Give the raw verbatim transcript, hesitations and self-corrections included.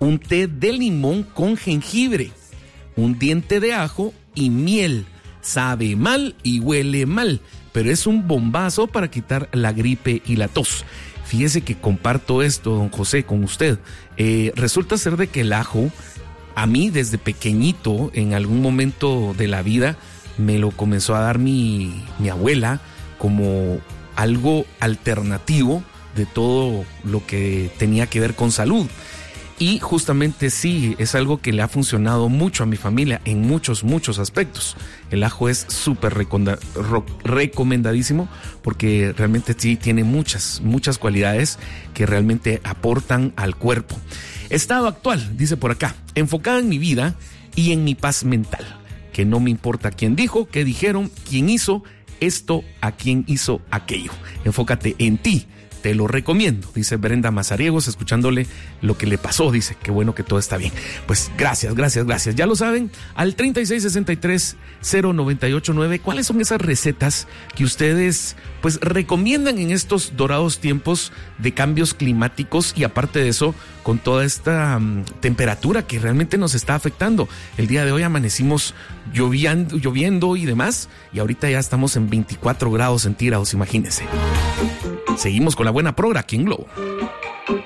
un té de limón con jengibre, un diente de ajo y miel. Sabe mal y huele mal, pero es un bombazo para quitar la gripe y la tos. Fíjese que comparto esto, don José, con usted. Eh, resulta ser de que el ajo, a mí desde pequeñito, en algún momento de la vida, me lo comenzó a dar mi, mi abuela como algo alternativo de todo lo que tenía que ver con salud. Y justamente sí, es algo que le ha funcionado mucho a mi familia en muchos, muchos aspectos. El ajo es súper reconda- ro- recomendadísimo porque realmente sí tiene muchas, muchas cualidades que realmente aportan al cuerpo. Estado actual, dice por acá, enfocada en mi vida y en mi paz mental. Que no me importa quién dijo, qué dijeron, quién hizo esto, a quién hizo aquello. Enfócate en ti. Te lo recomiendo, dice Brenda Mazariegos, escuchándole lo que le pasó, dice, qué bueno que todo está bien. Pues gracias, gracias, gracias. Ya lo saben, al treinta y seis sesenta y tres cero noventa y ocho nueve, ¿cuáles son esas recetas que ustedes pues recomiendan en estos dorados tiempos de cambios climáticos y aparte de eso, con toda esta um, temperatura que realmente nos está afectando? El día de hoy amanecimos lloviendo, lloviendo y demás, y ahorita ya estamos en veinticuatro grados centígrados, imagínense. Seguimos con la buena progra aquí en Globo.